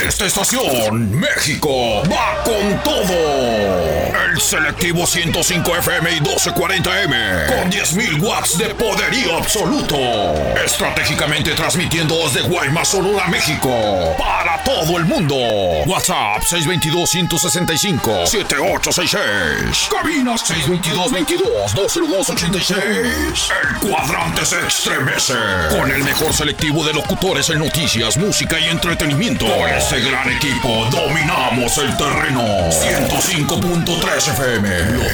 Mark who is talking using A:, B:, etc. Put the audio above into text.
A: esta estación, México va con todo. El selectivo 105 FM y 1240M con 10.000 watts de poderío absoluto. Estratégicamente transmitiendo desde Guaymas, Sonora, México, para todo el mundo. WhatsApp 622-165-7866. Cabinas 622-22-202-86. El cuadrante se estremece con el mejor selectivo de locutores en noticias, música y entretenimiento. Con este gran equipo dominamos el terreno. 105.3 FM.